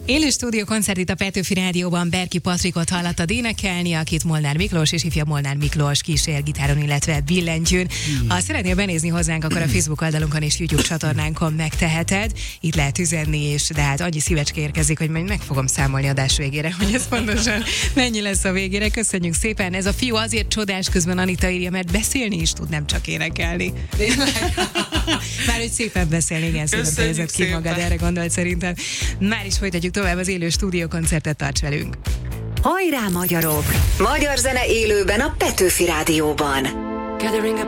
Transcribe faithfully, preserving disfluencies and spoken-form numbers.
Élő stúdió koncert itt a Petőfi Rádióban. Berki Patrikot hallattad énekelni, akit Molnár Miklós és ifja Molnár Miklós kísér gitáron, illetve billentyűn. Ha szeretnél benézni hozzánk, akkor a Facebook oldalunkon és YouTube csatornánkon megteheted. Itt lehet üzenni, és de hát annyi szívecske érkezik, hogy majd meg fogom számolni adás végére, hogy ez pontosan mennyi lesz a végére. Köszönjük szépen. Ez a fiú azért csodás, közben Anita írja, mert beszélni is tud, nem csak énekelni. Már hogy szépen beszélni, igen, szépen fejezett ki magad, erre gondolt szerintem. Már is folytatjuk tovább az élő stúdiókoncertet, tarts velünk! Hajrá, magyarok! Magyar zene élőben a Petőfi Rádióban.